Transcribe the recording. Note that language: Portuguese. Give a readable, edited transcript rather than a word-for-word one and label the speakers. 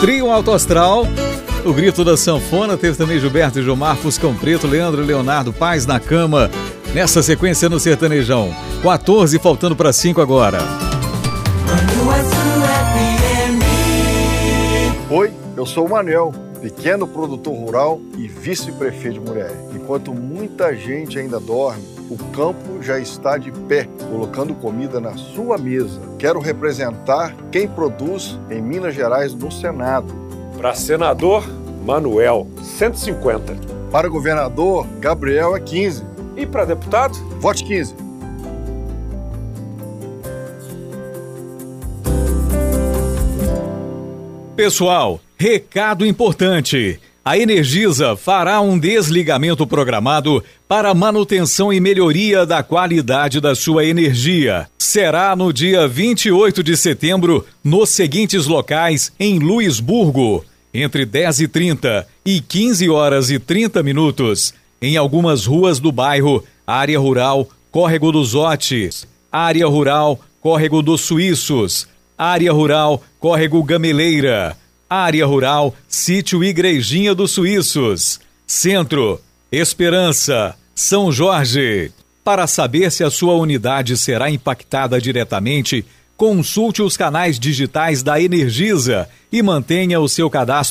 Speaker 1: Trio Alto Astral, o Grito da Sanfona, teve também Gilberto e Gilmar, Fuscão Preto, Leandro e Leonardo, Paz na Cama. Nessa sequência no Sertanejão, 14 faltando para 5 agora.
Speaker 2: Oi, eu sou o Manuel, pequeno produtor rural e vice-prefeito de Muriaé. Enquanto muita gente ainda dorme, o campo já está de pé, colocando comida na sua mesa. Quero representar quem produz em Minas Gerais no Senado.
Speaker 3: Para senador, Manuel, 150.
Speaker 2: Para governador, Gabriel é 15.
Speaker 3: E para deputado?
Speaker 2: Vote 15.
Speaker 1: Pessoal, recado importante. A Energisa fará um desligamento programado para manutenção e melhoria da qualidade da sua energia. Será no dia 28 de setembro, nos seguintes locais em Luisburgo, entre 10h30 e 15h30, em algumas ruas do bairro, Área Rural, Córrego dos Otes, Área Rural, Córrego dos Suíços, Área Rural, Córrego Gameleira, Área Rural, Sítio Igrejinha dos Suíços, Centro, Esperança, São Jorge. Para saber se a sua unidade será impactada diretamente, consulte os canais digitais da Energisa e mantenha o seu cadastro